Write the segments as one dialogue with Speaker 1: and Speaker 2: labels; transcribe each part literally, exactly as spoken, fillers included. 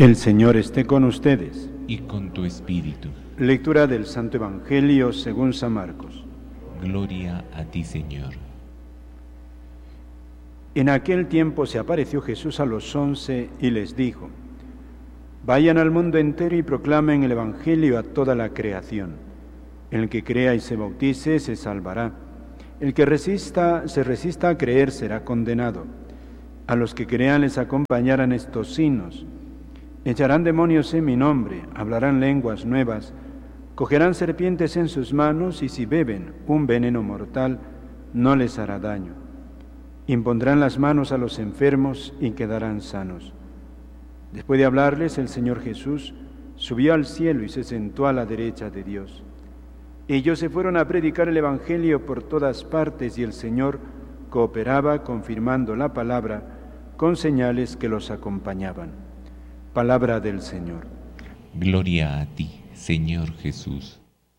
Speaker 1: El Señor esté con ustedes.
Speaker 2: Y con tu espíritu.
Speaker 1: Lectura del Santo Evangelio según San Marcos.
Speaker 2: Gloria a ti, Señor.
Speaker 1: En aquel tiempo se apareció Jesús a los once y les dijo: Vayan al mundo entero y proclamen el Evangelio a toda la creación. El que crea y se bautice se salvará. El que resista, se resista a creer será condenado. A los que crean les acompañarán estos signos: echarán demonios en mi nombre, hablarán lenguas nuevas, cogerán serpientes en sus manos y si beben un veneno mortal no les hará daño. Impondrán las manos a los enfermos y quedarán sanos. Después de hablarles, el Señor Jesús subió al cielo y se sentó a la derecha de Dios. Ellos se fueron a predicar el Evangelio por todas partes y el Señor cooperaba confirmando la palabra con señales que los acompañaban. Palabra del Señor.
Speaker 2: Gloria a ti, Señor Jesús.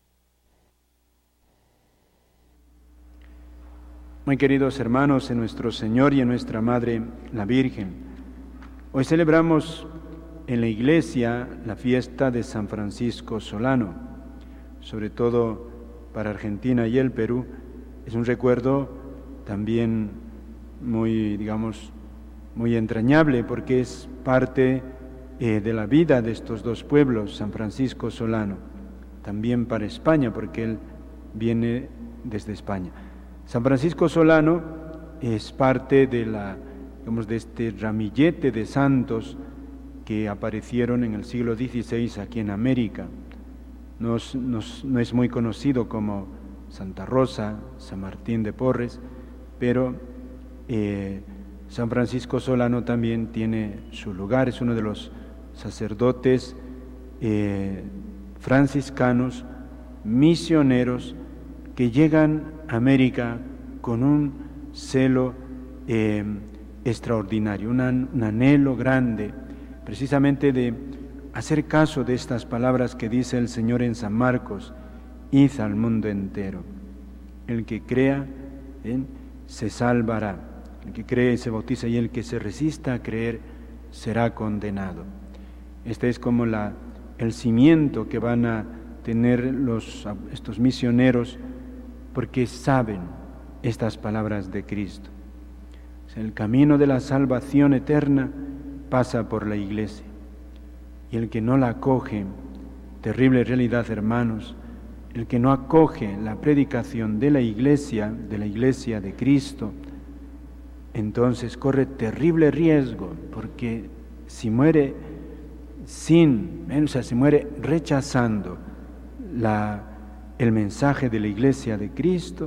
Speaker 1: Muy queridos hermanos, en nuestro Señor y en nuestra Madre, la Virgen, hoy celebramos en la Iglesia la fiesta de San Francisco Solano. Sobre todo para Argentina y el Perú, es un recuerdo también muy, digamos, muy entrañable, porque es parte eh, de la vida de estos dos pueblos, San Francisco Solano, también para España, porque él viene desde España. San Francisco Solano es parte de, la, digamos, de este ramillete de santos que aparecieron en el siglo dieciséis aquí en América. Nos, nos, no es muy conocido como Santa Rosa, San Martín de Porres, pero eh, San Francisco Solano también tiene su lugar, es uno de los sacerdotes eh, franciscanos, misioneros, que llegan a América con un celo eh, extraordinario, un, an, un anhelo grande, precisamente de hacer caso de estas palabras que dice el Señor en San Marcos: id al mundo entero. El que crea ¿eh? se salvará, el que cree y se bautiza, y el que se resista a creer será condenado. Este es como la, el cimiento que van a tener los, estos misioneros, porque saben estas palabras de Cristo. El camino de la salvación eterna pasa por la Iglesia. Y el que no la acoge, terrible realidad, hermanos, el que no acoge la predicación de la Iglesia, de la Iglesia de Cristo, entonces corre terrible riesgo, porque si muere sin, o sea, si muere rechazando la, el mensaje de la Iglesia de Cristo,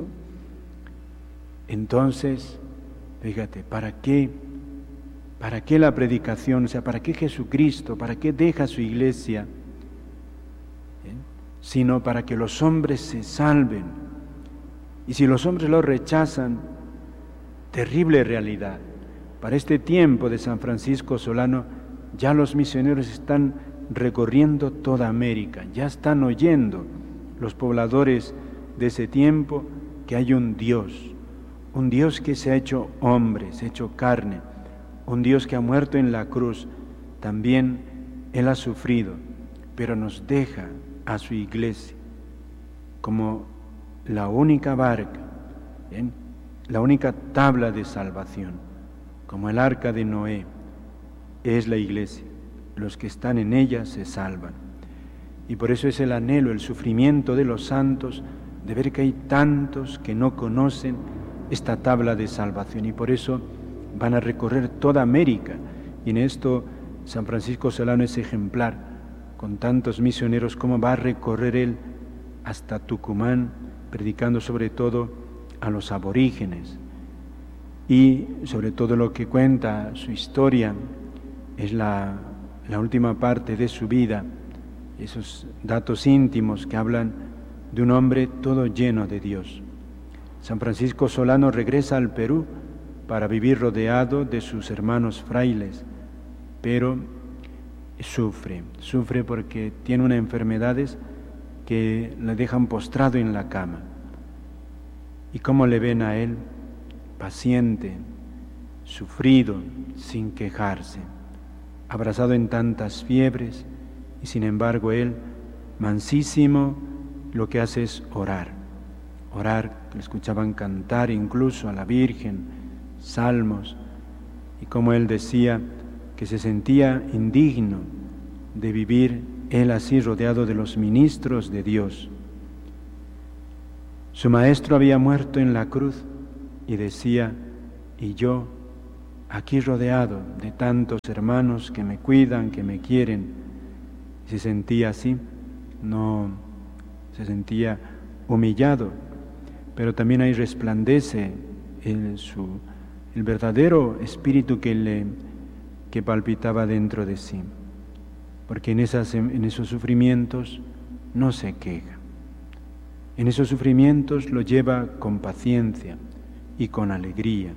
Speaker 1: entonces, fíjate, ¿para qué? ¿Para qué la predicación? O sea, ¿para qué Jesucristo? ¿Para qué deja su Iglesia? ¿Eh? Sino para que los hombres se salven. Y si los hombres lo rechazan, terrible realidad. Para este tiempo de San Francisco Solano, ya los misioneros están recorriendo toda América, ya están oyendo los pobladores de ese tiempo que hay un Dios, un Dios que se ha hecho hombre, se ha hecho carne, un Dios que ha muerto en la cruz. También Él ha sufrido, pero nos deja a su Iglesia como la única barca, ¿bien? La única tabla de salvación, como el arca de Noé, es la Iglesia. Los que están en ella se salvan. Y por eso es el anhelo, el sufrimiento de los santos, de ver que hay tantos que no conocen esta tabla de salvación, y por eso van a recorrer toda América. Y en esto San Francisco Solano es ejemplar, con tantos misioneros, como va a recorrer él hasta Tucumán, predicando sobre todo a los aborígenes. Y sobre todo lo que cuenta su historia es la, la última parte de su vida, esos datos íntimos que hablan de un hombre todo lleno de Dios. San Francisco Solano regresa al Perú para vivir rodeado de sus hermanos frailes, pero sufre, sufre porque tiene unas enfermedades que le dejan postrado en la cama. ¿Y cómo le ven a él? Paciente, sufrido, sin quejarse. abrazado en tantas fiebres, y sin embargo él, mansísimo, lo que hace es orar. Orar, le escuchaban cantar incluso a la Virgen, salmos, y como él decía que se sentía indigno de vivir él así rodeado de los ministros de Dios. Su maestro había muerto en la cruz y decía, y yo aquí rodeado de tantos hermanos que me cuidan, que me quieren, y se sentía así, no se sentía humillado, pero también ahí resplandece el, su, el verdadero espíritu que, le, que palpitaba dentro de sí, porque en, esas, en esos sufrimientos no se queja, en esos sufrimientos lo lleva con paciencia y con alegría.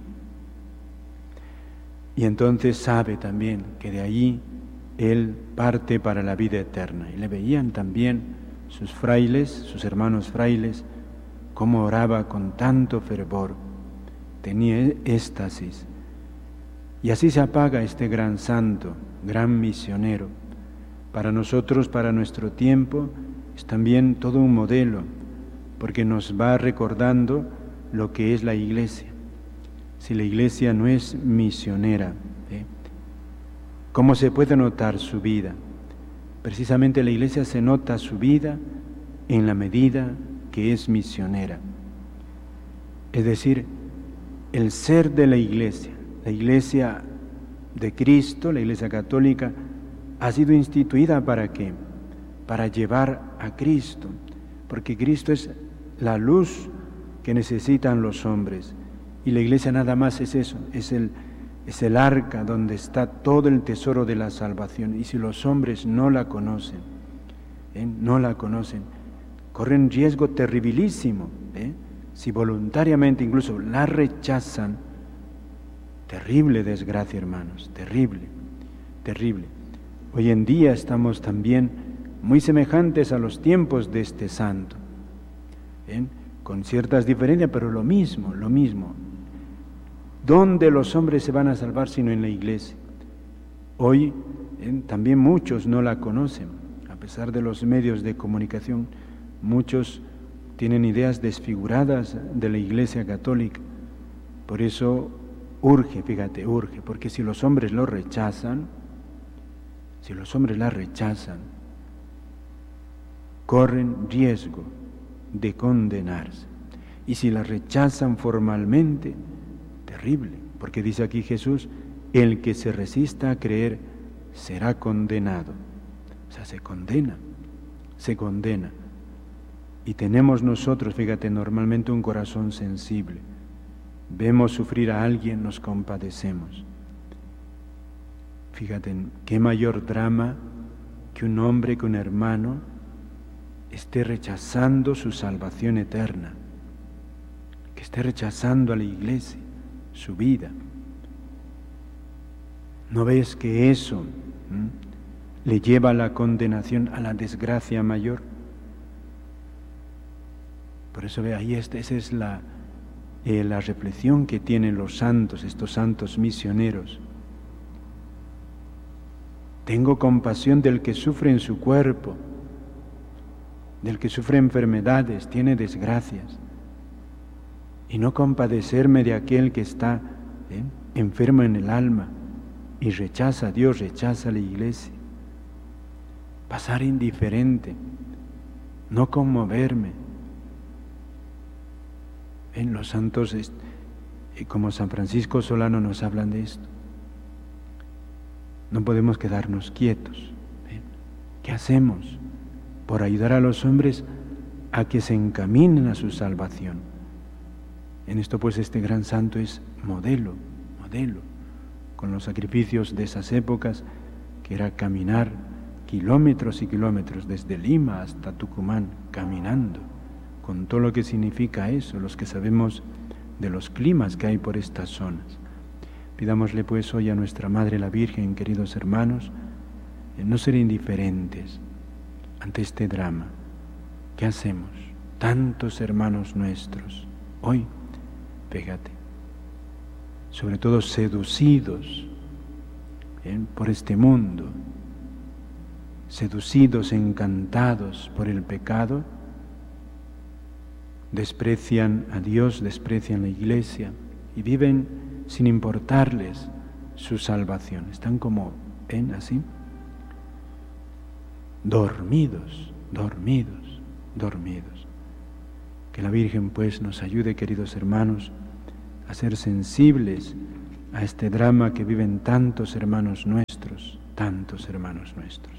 Speaker 1: Y entonces sabe también que de allí él parte para la vida eterna. Y le veían también sus frailes, sus hermanos frailes, cómo oraba con tanto fervor, tenía éxtasis. Y así se apaga este gran santo, gran misionero. Para nosotros, para nuestro tiempo, es también todo un modelo, porque nos va recordando lo que es la Iglesia. Si la Iglesia no es misionera, ¿eh? ¿Cómo se puede notar su vida? Precisamente la Iglesia se nota su vida en la medida que es misionera. Es decir, el ser de la Iglesia, la Iglesia de Cristo, la Iglesia católica, ha sido instituida ¿para qué? Para llevar a Cristo, porque Cristo es la luz que necesitan los hombres. Y la Iglesia nada más es eso, es el, es el arca donde está todo el tesoro de la salvación. Y si los hombres no la conocen, ¿eh? no la conocen, corren riesgo terribilísimo. ¿eh? Si voluntariamente incluso la rechazan, terrible desgracia, hermanos, terrible, terrible. Hoy en día estamos también muy semejantes a los tiempos de este santo, ¿eh? con ciertas diferencias, pero lo mismo, lo mismo. ¿Dónde los hombres se van a salvar sino en la Iglesia? Hoy eh, también muchos no la conocen, a pesar de los medios de comunicación, muchos tienen ideas desfiguradas de la Iglesia católica. Por eso urge, fíjate, urge, porque si los hombres lo rechazan, si los hombres la rechazan, corren riesgo de condenarse. Y si la rechazan formalmente, terrible, porque dice aquí Jesús, el que se resista a creer será condenado. O sea, se condena, se condena. Y tenemos nosotros, fíjate, normalmente un corazón sensible. Vemos sufrir a alguien, nos compadecemos. Fíjate, qué mayor drama que un hombre, que un hermano esté rechazando su salvación eterna, que esté rechazando a la Iglesia, su vida. ¿No ves que eso ¿m? le lleva a la condenación, a la desgracia mayor? Por eso ve ahí, esta, esa es la, eh, la reflexión que tienen los santos, estos santos misioneros. Tengo compasión del que sufre en su cuerpo, del que sufre enfermedades, tiene desgracias, y no compadecerme de aquel que está ¿eh? enfermo en el alma y rechaza a Dios, rechaza a la Iglesia. Pasar indiferente, no conmoverme. En los santos, como San Francisco Solano, nos hablan de esto. No podemos quedarnos quietos. ¿eh? ¿Qué hacemos por ayudar a los hombres a que se encaminen a su salvación? En esto pues este gran santo es modelo, modelo, con los sacrificios de esas épocas, que era caminar kilómetros y kilómetros desde Lima hasta Tucumán, caminando, con todo lo que significa eso, los que sabemos de los climas que hay por estas zonas. Pidámosle pues hoy a nuestra Madre la Virgen, queridos hermanos, no ser indiferentes ante este drama. ¿Qué hacemos? Tantos hermanos nuestros, hoy, fíjate, sobre todo seducidos, ¿eh? por este mundo, seducidos, encantados por el pecado, desprecian a Dios, desprecian la Iglesia y viven sin importarles su salvación. Están como, ¿ven? Así, dormidos, dormidos, dormidos. Que la Virgen pues nos ayude, queridos hermanos, a ser sensibles a este drama que viven tantos hermanos nuestros, tantos hermanos nuestros.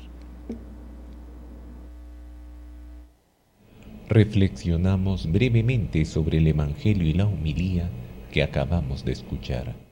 Speaker 2: Reflexionamos brevemente sobre el Evangelio y la homilía que acabamos de escuchar.